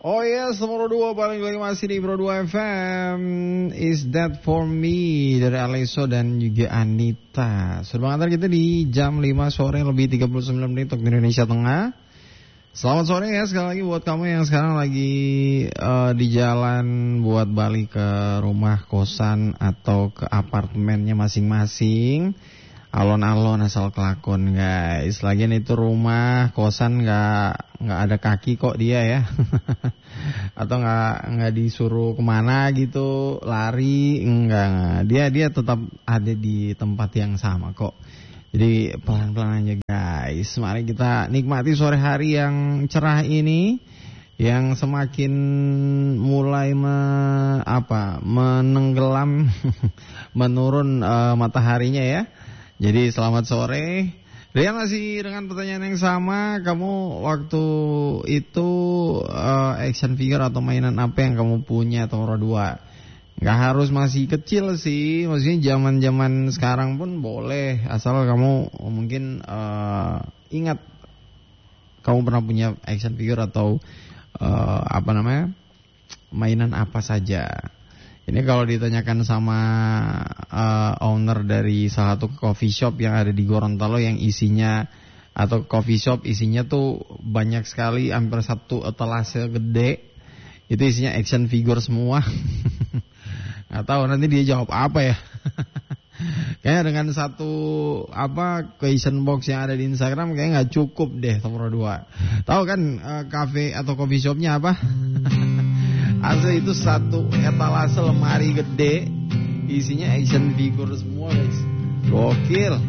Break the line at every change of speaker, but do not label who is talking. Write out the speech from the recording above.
Oh yes, nomor 2 paling lagi masih di Pro 2 FM. Is That For Me dari Alesso dan juga Anita. Sudah mengantar kita di jam 5 sore lebih 39 menit waktu Indonesia Tengah. Selamat sore ya sekali lagi buat kamu yang sekarang lagi di jalan buat balik ke rumah kosan atau ke apartemennya masing-masing. Alon-alon asal kelakon guys. Lagian itu rumah kosan nggak ada kaki kok dia ya. Atau nggak disuruh kemana gitu lari enggak. Dia tetap ada di tempat yang sama kok. Jadi pelan-pelan aja guys. Mari kita nikmati sore hari yang cerah ini, yang semakin mulai menenggelam menurun mataharinya ya. Jadi selamat sore. Rian masih dengan pertanyaan yang sama. Kamu waktu itu action figure atau mainan apa yang kamu punya atau nomor 2? Gak harus masih kecil sih. Maksudnya zaman-zaman sekarang pun boleh. Asal kamu mungkin ingat kamu pernah punya action figure atau mainan apa saja. Ini kalau ditanyakan sama owner dari salah satu coffee shop yang ada di Gorontalo yang isinya, atau coffee shop isinya tuh banyak sekali, hampir satu etalase gede, itu isinya action figure semua. Nggak tahu nanti dia jawab apa ya. Kayaknya dengan satu question box yang ada di Instagram kayaknya nggak cukup deh nomor 2. Tahu kan cafe atau coffee shopnya apa? Asli itu satu etalase lemari gede, isinya action figure semua guys. Gokil.